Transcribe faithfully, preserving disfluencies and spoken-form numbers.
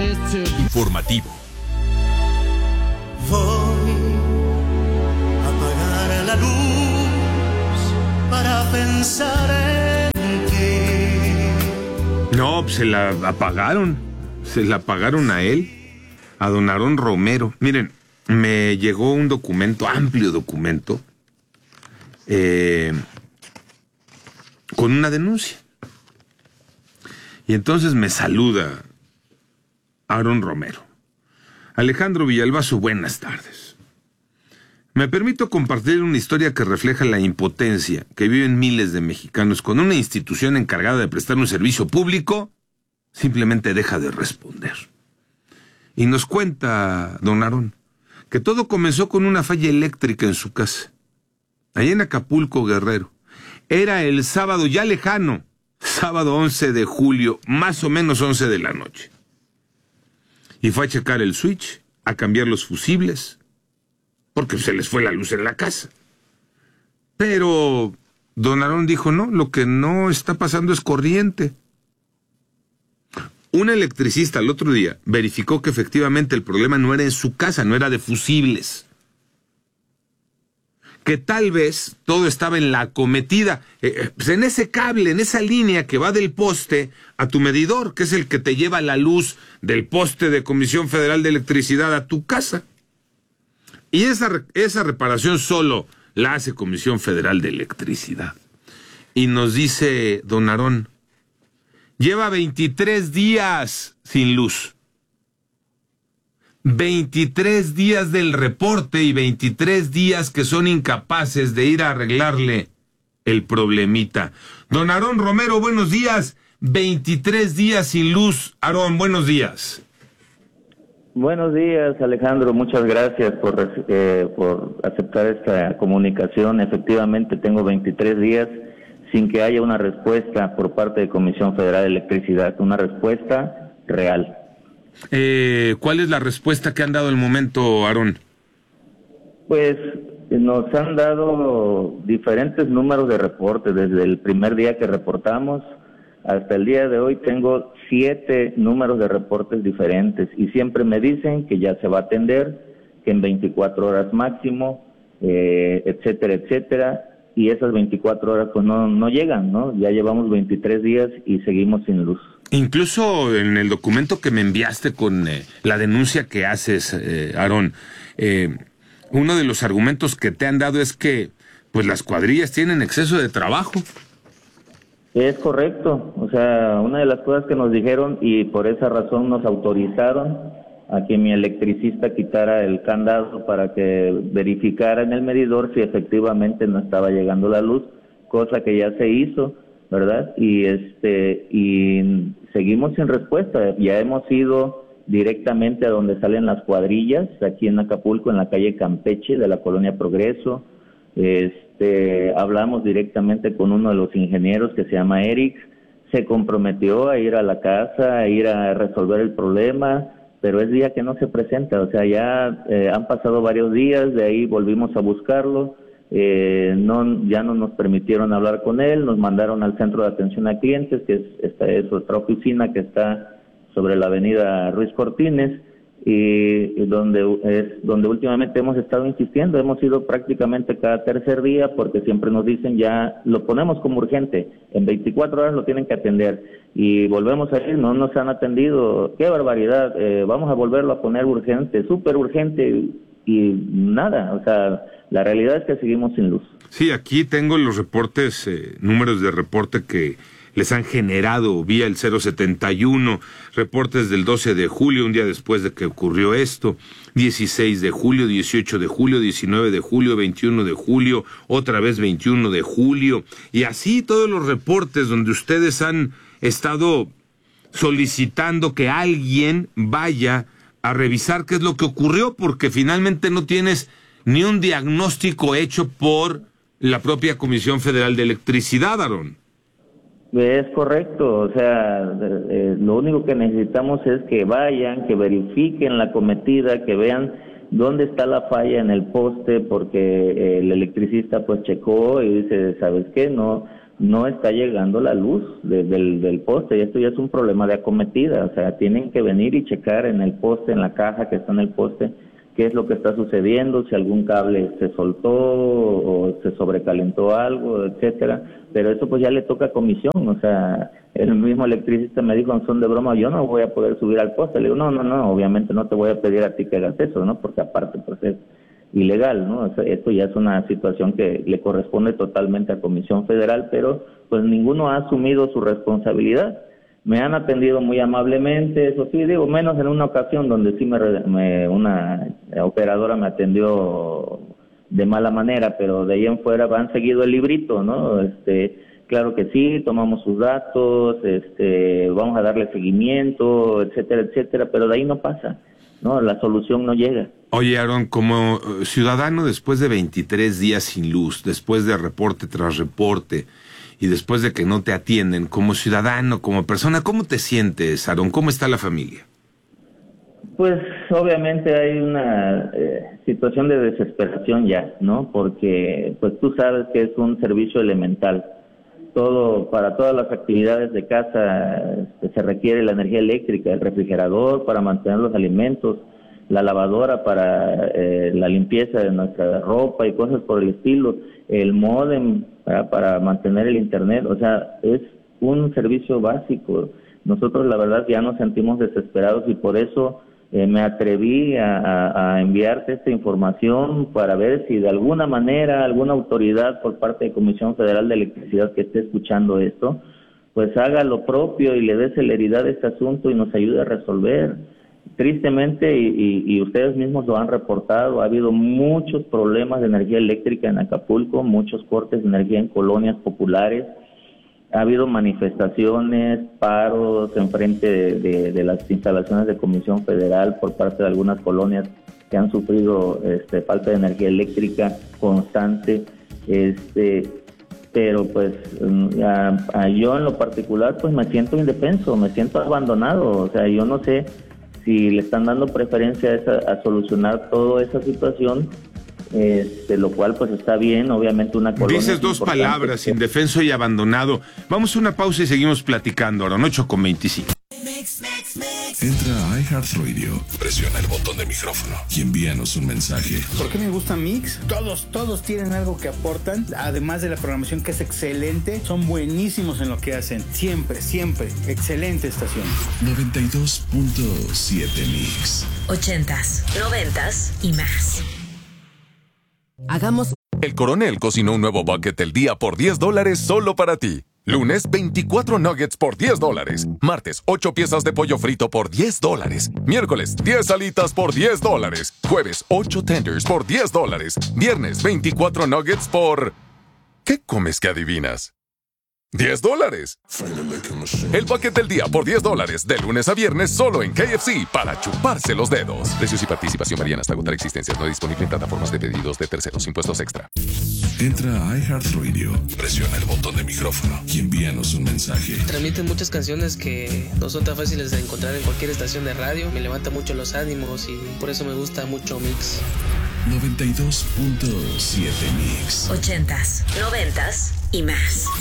Informativo. Voy a apagar la luz para pensar en ti. No, pues se la apagaron. Se la apagaron a él, a don Aarón Romero. Miren, me llegó un documento, amplio documento, eh, con una denuncia. Y entonces me saluda Aarón Romero. Alejandro Villalbazo, buenas tardes. Me permito compartir una historia que refleja la impotencia que viven miles de mexicanos cuando una institución encargada de prestar un servicio público simplemente deja de responder. Y nos cuenta don Aarón que todo comenzó con una falla eléctrica en su casa, allá en Acapulco, Guerrero. Era el sábado ya lejano, sábado once de julio, más o menos once de la noche. Y fue a checar el switch, a cambiar los fusibles, porque se les fue la luz en la casa. Pero don Aarón dijo, no, lo que no está pasando es corriente. Un electricista el otro día verificó que efectivamente el problema no era en su casa, no era de fusibles. Que tal vez todo estaba en la acometida, eh, pues en ese cable, en esa línea que va del poste a tu medidor, que es el que te lleva la luz del poste de Comisión Federal de Electricidad a tu casa. Y esa, esa reparación solo la hace Comisión Federal de Electricidad. Y nos dice don Aarón, lleva veintitrés días sin luz. veintitrés días del reporte y veintitrés días que son incapaces de ir a arreglarle el problemita. Don Aarón Romero, buenos días. veintitrés días sin luz. Aarón, buenos días. Buenos días, Alejandro. Muchas gracias por, eh, por aceptar esta comunicación. Efectivamente, tengo veintitrés días sin que haya una respuesta por parte de Comisión Federal de Electricidad, una respuesta real. Eh, ¿Cuál es la respuesta que han dado al momento, Aarón? Pues nos han dado diferentes números de reportes. Desde el primer día que reportamos hasta el día de hoy tengo siete números de reportes diferentes y siempre me dicen que ya se va a atender, que en veinticuatro horas máximo, eh, etcétera, etcétera, y esas veinticuatro horas pues no, no llegan, ¿no? Ya llevamos veintitrés días y seguimos sin luz. Incluso en el documento que me enviaste con eh, la denuncia que haces, eh, Aarón, eh, uno de los argumentos que te han dado es que pues las cuadrillas tienen exceso de trabajo. Es correcto, o sea, una de las cosas que nos dijeron y por esa razón nos autorizaron a que mi electricista quitara el candado para que verificara en el medidor si efectivamente no estaba llegando la luz, cosa que ya se hizo, ¿verdad? Y este y seguimos sin respuesta. Ya hemos ido directamente a donde salen las cuadrillas, aquí en Acapulco, en la calle Campeche de la Colonia Progreso. Este, hablamos directamente con uno de los ingenieros que se llama Eric, se comprometió a ir a la casa, a ir a resolver el problema, pero es día que no se presenta. O sea, ya eh, han pasado varios días, de ahí volvimos a buscarlo. Eh, no, ya no nos permitieron hablar con él, nos mandaron al centro de atención a clientes, que es, esta es otra oficina que está sobre la avenida Ruiz Cortines, y, y donde es donde últimamente hemos estado insistiendo. Hemos ido prácticamente cada tercer día porque siempre nos dicen ya lo ponemos como urgente, en veinticuatro horas lo tienen que atender, y volvemos a ir, no nos han atendido. Qué barbaridad, eh, vamos a volverlo a poner urgente, súper urgente, y nada. O sea, la realidad es que seguimos sin luz. Sí, aquí tengo los reportes, eh, números de reporte que les han generado vía el cero setenta y uno, reportes del doce de julio, un día después de que ocurrió esto, dieciséis de julio, dieciocho de julio, diecinueve de julio, veintiuno de julio, otra vez veintiuno de julio, y así todos los reportes donde ustedes han estado solicitando que alguien vaya a revisar qué es lo que ocurrió, porque finalmente no tienes ni un diagnóstico hecho por la propia Comisión Federal de Electricidad, Aarón. Es correcto, o sea, eh, lo único que necesitamos es que vayan, que verifiquen la cometida, que vean dónde está la falla en el poste, porque el electricista pues checó y dice, ¿sabes qué? No, no está llegando la luz de, del, del poste, y esto ya es un problema de acometida. O sea, tienen que venir y checar en el poste, en la caja que está en el poste, qué es lo que está sucediendo, si algún cable se soltó o se sobrecalentó algo, etcétera. Pero eso pues ya le toca a comisión. O sea, el mismo electricista me dijo en son de broma, yo no voy a poder subir al poste. Le digo, no, no, no, obviamente no te voy a pedir a ti que hagas eso, ¿no? Porque aparte pues es ilegal, ¿no? O sea, esto ya es una situación que le corresponde totalmente a Comisión Federal, pero pues ninguno ha asumido su responsabilidad. Me han atendido muy amablemente, eso sí, digo, menos en una ocasión donde sí me, me una operadora me atendió de mala manera, pero de ahí en fuera han seguido el librito, ¿no? Este, claro que sí, tomamos sus datos, este, vamos a darle seguimiento, etcétera, etcétera, pero de ahí no pasa, ¿no? La solución no llega. Oye, Aaron, como ciudadano después de veintitrés días sin luz, después de reporte tras reporte, y después de que no te atienden, como ciudadano, como persona, ¿cómo te sientes, Aaron? ¿Cómo está la familia? Pues obviamente hay una eh, situación de desesperación ya, ¿no? Porque pues tú sabes que es un servicio elemental. Todo, para todas las actividades de casa este, se requiere la energía eléctrica, el refrigerador para mantener los alimentos, la lavadora para eh, la limpieza de nuestra ropa y cosas por el estilo, el módem para, para mantener el internet. O sea, es un servicio básico. Nosotros la verdad ya nos sentimos desesperados y por eso eh, me atreví a, a, a enviarte esta información para ver si de alguna manera alguna autoridad por parte de Comisión Federal de Electricidad que esté escuchando esto, pues haga lo propio y le dé celeridad a este asunto y nos ayude a resolver. Tristemente, y, y, y ustedes mismos lo han reportado, ha habido muchos problemas de energía eléctrica en Acapulco, muchos cortes de energía en colonias populares, ha habido manifestaciones, paros en frente de, de, de las instalaciones de Comisión Federal por parte de algunas colonias que han sufrido este, falta de energía eléctrica constante, este, pero pues a, a yo en lo particular pues me siento indefenso, me siento abandonado. O sea, yo no sé si le están dando preferencia a, esa, a solucionar toda esa situación, este, lo cual pues está bien, obviamente una colonia... Dices dos palabras, que... indefenso y abandonado. Vamos a una pausa y seguimos platicando, ahora ocho con veinticinco. Entra a iHeartRadio, presiona el botón de micrófono y envíanos un mensaje. ¿Por qué me gusta Mix? Todos, todos tienen algo que aportan, además de la programación que es excelente, son buenísimos en lo que hacen. Siempre, siempre, excelente estación. noventa y dos punto siete Mix. Ochentas, noventas y más. Hagamos... El Coronel cocinó un nuevo bucket del día por diez dólares solo para ti. Lunes, veinticuatro nuggets por diez dólares. Martes, ocho piezas de pollo frito por diez dólares. Miércoles, diez alitas por diez dólares. Jueves, ocho tenders por diez dólares. Viernes, veinticuatro nuggets por... ¿Qué comes que adivinas? diez dólares. El bucket del día por diez dólares. De lunes a viernes solo en K F C para chuparse los dedos. Precios y participación varían hasta agotar existencias. No disponible en plataformas de pedidos de terceros. Impuestos extra. Entra a iHeartRadio, presiona el botón de micrófono y envíanos un mensaje. Transmiten muchas canciones que no son tan fáciles de encontrar en cualquier estación de radio. Me levanta mucho los ánimos y por eso me gusta mucho Mix. noventa y dos punto siete Mix. Ochentas, noventas y más.